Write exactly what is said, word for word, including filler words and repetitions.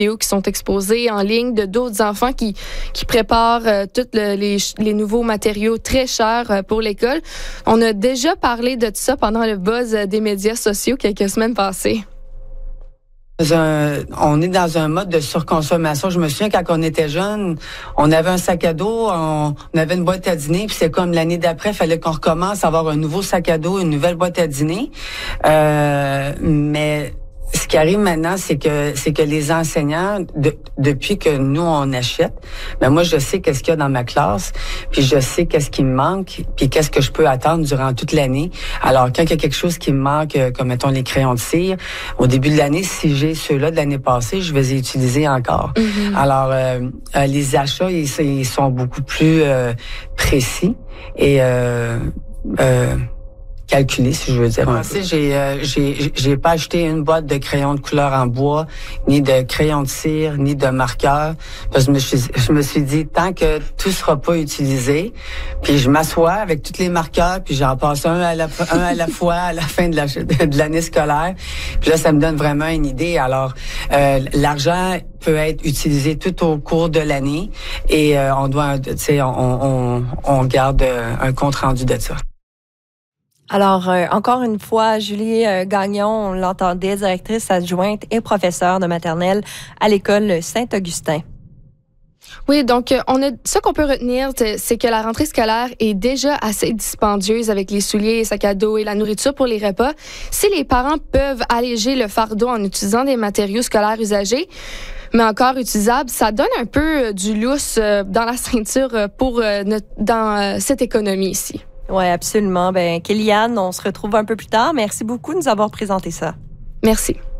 qui sont exposés en ligne de d'autres enfants qui qui préparent euh, tous le, les, les nouveaux matériaux très chers euh, pour l'école. On a déjà parlé de ça pendant le buzz des médias sociaux quelques semaines passées. Un, on est dans un mode de surconsommation. Je me souviens quand on était jeune, on avait un sac à dos, on, on avait une boîte à dîner, puis c'est comme l'année d'après, il fallait qu'on recommence à avoir un nouveau sac à dos, une nouvelle boîte à dîner. Euh, mais ce qui arrive maintenant, c'est que c'est que les enseignants, de, depuis que nous on achète, ben moi je sais qu'est-ce qu'il y a dans ma classe, puis je sais qu'est-ce qui me manque, puis qu'est-ce que je peux attendre durant toute l'année. Alors quand il y a quelque chose qui me manque, comme mettons les crayons de cire, au début de l'année, si j'ai ceux-là de l'année passée, je vais les utiliser encore. Mm-hmm. Alors euh, euh, les achats, ils, ils sont beaucoup plus euh, précis et euh, euh, calculé, si je veux dire. Un peu. J'ai, euh, j'ai, j'ai pas acheté une boîte de crayons de couleur en bois, ni de crayons de cire, ni de marqueurs. Parce que je me suis, je me suis dit, tant que tout sera pas utilisé, puis je m'assois avec tous les marqueurs, puis j'en passe un à la, un à la fois à la fin de, la, de l'année scolaire. Puis là, ça me donne vraiment une idée. Alors, euh, l'argent peut être utilisé tout au cours de l'année et euh, on doit, tu sais, on, on, on garde un compte rendu de ça. Alors, euh, encore une fois, Julie euh, Gagnon, on l'entendait, directrice adjointe et professeure de maternelle à l'école Saint-Augustin. Oui, donc on a ce qu'on peut retenir, c'est que la rentrée scolaire est déjà assez dispendieuse avec les souliers, les sacs à dos et la nourriture pour les repas. Si les parents peuvent alléger le fardeau en utilisant des matériaux scolaires usagés, mais encore utilisables, ça donne un peu du lousse dans la ceinture pour notre, dans cette économie ici. Oui, absolument. Ben, Kéliane, on se retrouve un peu plus tard. Merci beaucoup de nous avoir présenté ça. Merci.